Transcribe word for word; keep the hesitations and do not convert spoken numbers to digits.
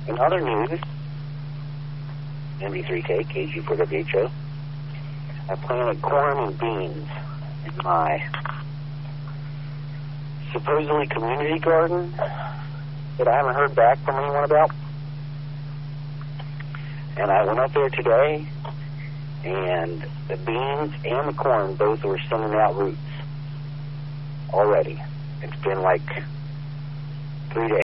In other news, M D three K, K G four W H O, I planted corn and beans in my supposedly community garden that I haven't heard back from anyone about. And I went up there today, and the beans and the corn both were sending out roots already. It's been like three days.